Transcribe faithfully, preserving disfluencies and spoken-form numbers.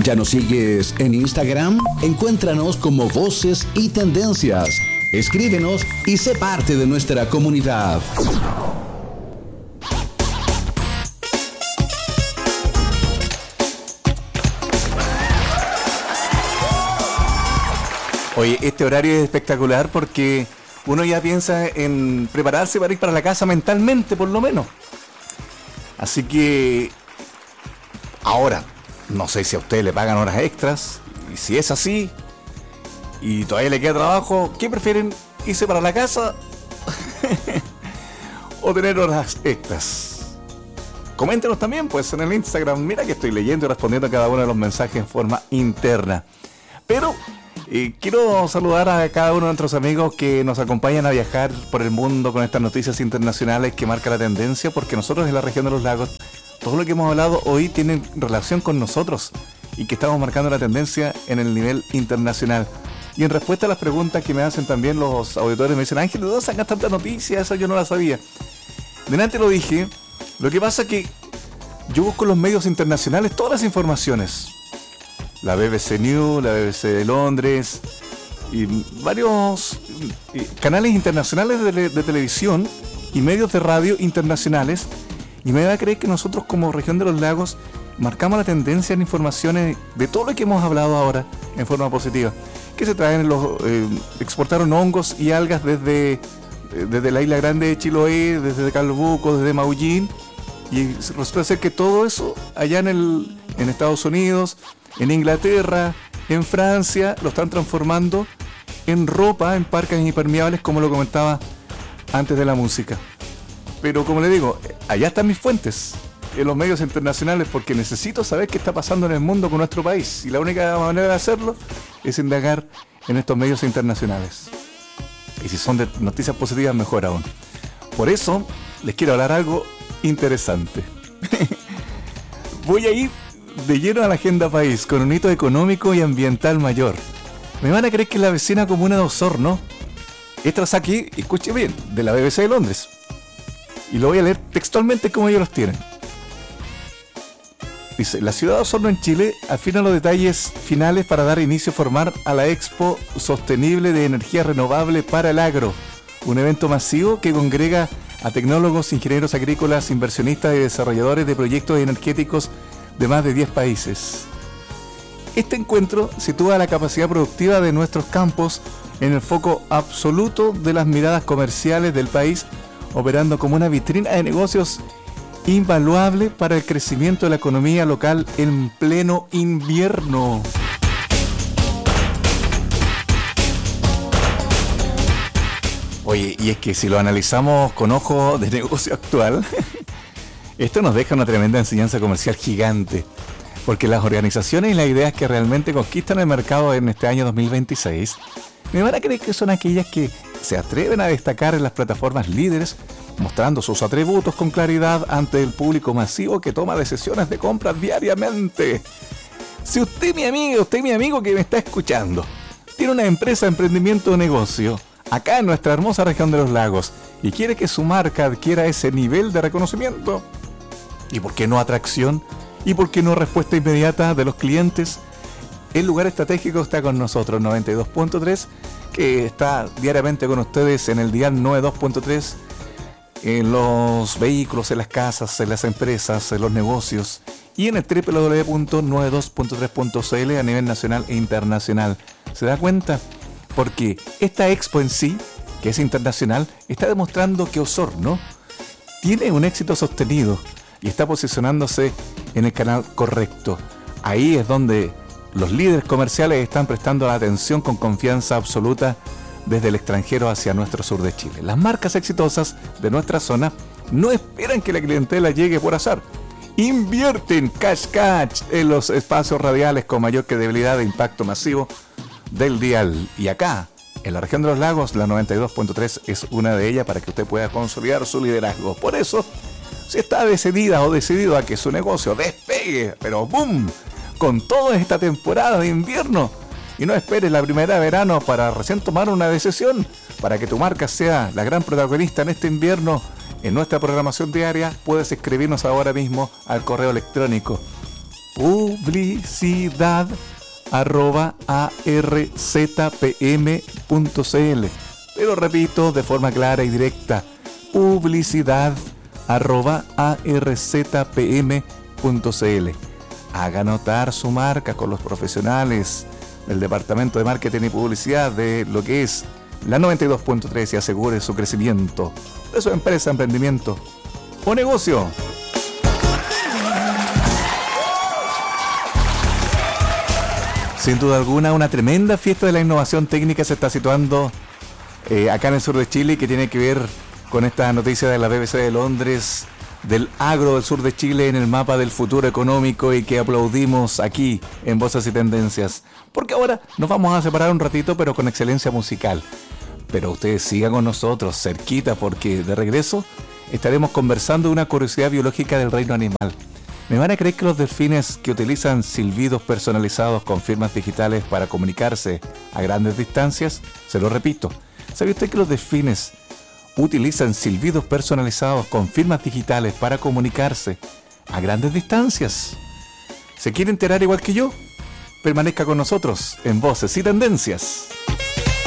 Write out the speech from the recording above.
¿Ya nos sigues en Instagram? Encuéntranos como Voces y Tendencias. Escríbenos y sé parte de nuestra comunidad. Oye, este horario es espectacular porque uno ya piensa en prepararse para ir para la casa mentalmente, por lo menos. Así que ahora, no sé si a ustedes le pagan horas extras, y si es así, y todavía le queda trabajo, ¿qué prefieren? ¿Irse para la casa o tener horas extras? Coméntenos también, pues, en el Instagram. Mira que estoy leyendo y respondiendo a cada uno de los mensajes en forma interna. Pero eh, quiero saludar a cada uno de nuestros amigos que nos acompañan a viajar por el mundo con estas noticias internacionales que marcan la tendencia, porque nosotros en la región de los lagos, todo lo que hemos hablado hoy tiene relación con nosotros y que estamos marcando la tendencia en el nivel internacional. Y en respuesta a las preguntas que me hacen también los auditores, me dicen: Ángel, ¿de dónde sacas tanta noticia? Eso yo no la sabía. Delante lo dije. Lo que pasa es que yo busco en los medios internacionales todas las informaciones. La B B C News, la B B C de Londres y varios canales internacionales de, de televisión y medios de radio internacionales. Y me va a creer que nosotros como región de los lagos marcamos la tendencia en informaciones de todo lo que hemos hablado ahora en forma positiva. Que se traen los eh, exportaron hongos y algas desde, eh, desde la isla grande de Chiloé, desde Calbuco, desde Maullín, y resulta ser que todo eso allá en, el, en Estados Unidos, en Inglaterra, en Francia, lo están transformando en ropa, en parcas impermeables, como lo comentaba antes de la música. Pero como le digo, allá están mis fuentes, en los medios internacionales, porque necesito saber qué está pasando en el mundo con nuestro país. Y la única manera de hacerlo es indagar en estos medios internacionales. Y si son de noticias positivas, mejor aún. Por eso, les quiero hablar algo interesante. Voy a ir de lleno a la agenda país, con un hito económico y ambiental mayor. Me van a creer que es la vecina comuna de Osorno. Esta es aquí, escuche bien, de la B B C de Londres. Y lo voy a leer textualmente como ellos los tienen. Dice: la ciudad de Osorno en Chile afina los detalles finales para dar inicio formal a la Expo Sostenible de Energía Renovable para el Agro, un evento masivo que congrega a tecnólogos, ingenieros agrícolas, inversionistas y desarrolladores de proyectos energéticos de más de diez países. Este encuentro sitúa la capacidad productiva de nuestros campos en el foco absoluto de las miradas comerciales del país, operando como una vitrina de negocios invaluable para el crecimiento de la economía local en pleno invierno. Oye, y es que si lo analizamos con ojo de negocio actual, esto nos deja una tremenda enseñanza comercial gigante, porque las organizaciones y las ideas que realmente conquistan el mercado en este año dos mil veintiséis, me van a creer que son aquellas que se atreven a destacar en las plataformas líderes, mostrando sus atributos con claridad ante el público masivo que toma decisiones de compra diariamente. Si usted, mi amigo, usted, mi amigo que me está escuchando, tiene una empresa de emprendimiento o negocio acá en nuestra hermosa región de los lagos y quiere que su marca adquiera ese nivel de reconocimiento, ¿y por qué no atracción? ¿Y por qué no respuesta inmediata de los clientes? El lugar estratégico está con nosotros, noventa y dos punto tres, que está diariamente con ustedes en el dial noventa y dos punto tres, en los vehículos, en las casas, en las empresas, en los negocios, y en el doble u doble u doble u punto noventa y dos punto tres punto c l a nivel nacional e internacional. ¿Se da cuenta? Porque esta expo en sí, que es internacional, está demostrando que Osorno tiene un éxito sostenido y está posicionándose en el canal correcto. Ahí es donde los líderes comerciales están prestando la atención con confianza absoluta desde el extranjero hacia nuestro sur de Chile. Las marcas exitosas de nuestra zona no esperan que la clientela llegue por azar. Invierten cash cash en los espacios radiales con mayor credibilidad e impacto masivo del dial. Y acá, en la región de los lagos, la noventa y dos punto tres es una de ellas para que usted pueda consolidar su liderazgo. Por eso, si está decidida o decidido a que su negocio despegue, pero ¡boom!, con toda esta temporada de invierno, y no esperes la primavera de verano para recién tomar una decisión, para que tu marca sea la gran protagonista en este invierno, en nuestra programación diaria, puedes escribirnos ahora mismo al correo electrónico publicidad arroba arzpm punto cl. Pero repito de forma clara y directa, publicidad arroba arzpm punto cl. Haga notar su marca con los profesionales del Departamento de Marketing y Publicidad de lo que es la noventa y dos punto tres y asegure su crecimiento de su empresa, emprendimiento o negocio. Sin duda alguna, una tremenda fiesta de la innovación técnica se está situando eh, acá en el sur de Chile, que tiene que ver con esta noticia de la B B C de Londres, del agro del sur de Chile en el mapa del futuro económico, y que aplaudimos aquí en Voces y Tendencias. Porque ahora nos vamos a separar un ratito, pero con excelencia musical. Pero ustedes sigan con nosotros, cerquita, porque de regreso estaremos conversando de una curiosidad biológica del reino animal. ¿Me van a creer que los delfines que utilizan silbidos personalizados con firmas digitales para comunicarse a grandes distancias? Se lo repito, ¿sabe usted que los delfines utilizan silbidos personalizados con firmas digitales para comunicarse a grandes distancias? ¿Se quiere enterar igual que yo? Permanezca con nosotros en Voces y Tendencias.